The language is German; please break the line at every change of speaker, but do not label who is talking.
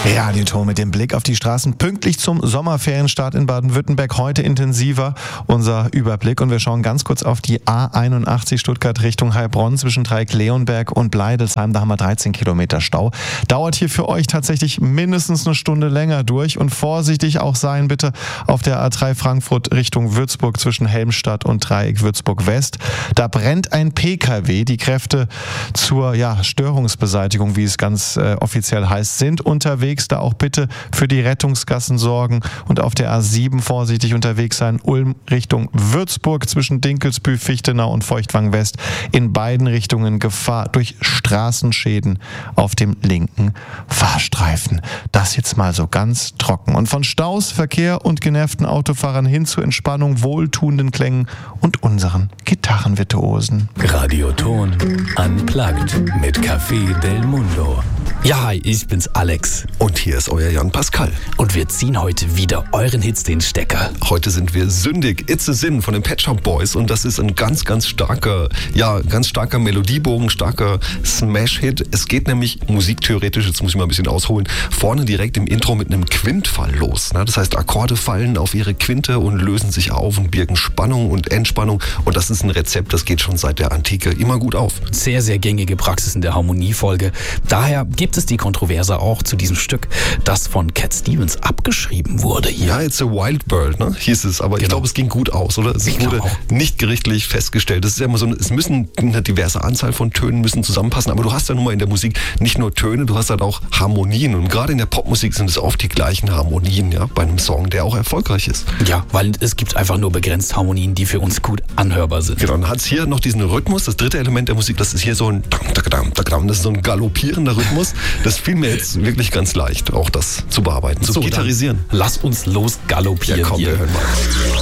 Radioton mit dem Blick auf die Straßen pünktlich zum Sommerferienstart in Baden-Württemberg. Heute intensiver unser Überblick und wir schauen ganz kurz auf die A81 Stuttgart Richtung Heilbronn zwischen Dreieck-Leonberg und Bleidelsheim. Da haben wir 13 Kilometer Stau. Dauert hier für euch tatsächlich mindestens eine Stunde länger durch und vorsichtig auch sein bitte auf der A3 Frankfurt Richtung Würzburg zwischen Helmstadt und Dreieck Würzburg West. Da brennt ein PKW. Die Kräfte zur Störungsbeseitigung, wie es ganz offiziell heißt, sind unterwegs. Da auch bitte für die Rettungsgassen sorgen und auf der A7 vorsichtig unterwegs sein. Ulm Richtung Würzburg zwischen Dinkelsbühl, Fichtenau und Feuchtwang West. In beiden Richtungen Gefahr durch Straßenschäden auf dem linken Fahrstreifen. Das jetzt mal so ganz trocken. Und von Staus, Verkehr und genervten Autofahrern hin zu Entspannung, wohltuenden Klängen und unseren Gitarrenvirtuosen.
Radioton Unplugged mit Café Del Mundo.
Ja, hi, ich bin's Alex.
Und hier ist euer Jan Pascal.
Und wir ziehen heute wieder euren Hits den Stecker.
Heute sind wir sündig. It's a Sin von den Pet Shop Boys. Und das ist ein ganz starker Melodiebogen, starker Smash-Hit. Es geht nämlich musiktheoretisch, jetzt muss ich mal ein bisschen ausholen, vorne direkt im Intro mit einem Quintfall los. Das heißt, Akkorde fallen auf ihre Quinte und lösen sich auf und birgen Spannung und Entspannung. Und das ist ein Rezept, das geht schon seit der Antike immer gut auf.
Sehr, sehr gängige Praxis in der Harmoniefolge. Daher gibt es die Kontroverse auch zu diesem Stück, das von Cat Stevens abgeschrieben wurde hier.
Ja, It's a Wild Bird, hieß es. Aber ich glaube, es ging gut aus, oder? Es wurde nicht gerichtlich festgestellt. Es ist ja immer so, es müssen eine diverse Anzahl von Tönen müssen zusammenpassen. Aber du hast ja nun mal in der Musik nicht nur Töne, du hast halt auch Harmonien. Und gerade in der Popmusik sind es oft die gleichen Harmonien, ja, bei einem Song, der auch erfolgreich ist.
Ja, weil es gibt einfach nur begrenzt Harmonien, die für uns gut anhörbar sind.
Genau, dann hat es hier noch diesen Rhythmus. Das dritte Element der Musik, das ist hier so ein das ist so ein galoppierender Rhythmus. Das fiel mir jetzt wirklich ganz leicht, auch das zu bearbeiten, zu gitarrisieren.
Lass uns los galoppieren.
Ja, komm, wir hören mal.